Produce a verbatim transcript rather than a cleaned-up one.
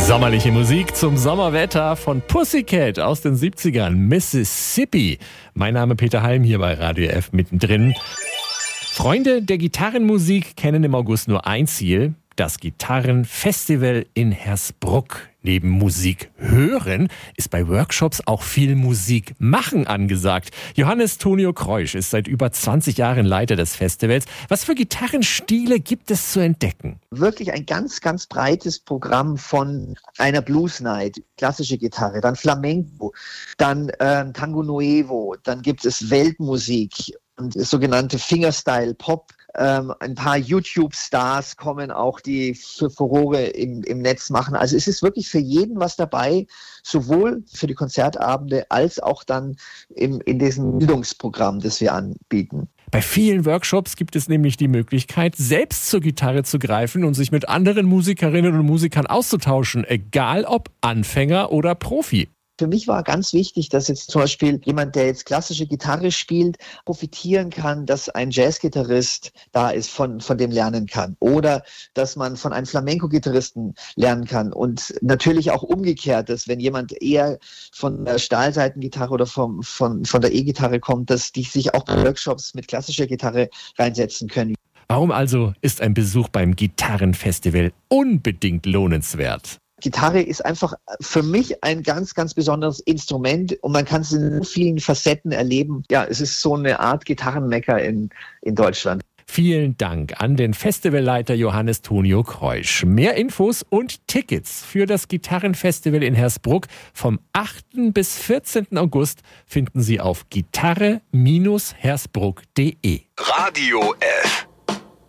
Sommerliche Musik zum Sommerwetter von Pussycat aus den siebzigern, Mississippi. Mein Name Peter Halm hier bei Radio F mittendrin. Freunde der Gitarrenmusik kennen im August nur ein Ziel, das Gitarrenfestival in Hersbruck. Neben Musik hören ist bei Workshops auch viel Musik machen angesagt. Johannes Tonio Kreusch ist seit über zwanzig Jahren Leiter des Festivals. Was für Gitarrenstile gibt es zu entdecken? Wirklich ein ganz, ganz breites Programm von einer Blues Night, klassische Gitarre, dann Flamenco, dann äh, Tango Nuevo, dann gibt es Weltmusik und sogenannte Fingerstyle Pop. Ähm, ein paar YouTube-Stars kommen auch, die für Furore im, im Netz machen. Also es ist wirklich für jeden was dabei, sowohl für die Konzertabende als auch dann im, in diesem Bildungsprogramm, das wir anbieten. Bei vielen Workshops gibt es nämlich die Möglichkeit, selbst zur Gitarre zu greifen und sich mit anderen Musikerinnen und Musikern auszutauschen, egal ob Anfänger oder Profi. Für mich war ganz wichtig, dass jetzt zum Beispiel jemand, der jetzt klassische Gitarre spielt, profitieren kann, dass ein Jazzgitarrist da ist, von, von dem lernen kann. Oder dass man von einem Flamenco-Gitarristen lernen kann. Und natürlich auch umgekehrt, dass wenn jemand eher von der Stahlseitengitarre oder vom, von, von der E-Gitarre kommt, dass die sich auch bei Workshops mit klassischer Gitarre reinsetzen können. Warum also ist ein Besuch beim Gitarrenfestival unbedingt lohnenswert? Gitarre ist einfach für mich ein ganz, ganz besonderes Instrument und man kann es in so vielen Facetten erleben. Ja, es ist so eine Art Gitarrenmecker in, in Deutschland. Vielen Dank an den Festivalleiter Johannes Tonio Kreusch. Mehr Infos und Tickets für das Gitarrenfestival in Hersbruck vom achten bis vierzehnten August finden Sie auf gitarre Bindestrich hersbruck punkt de. Radio F.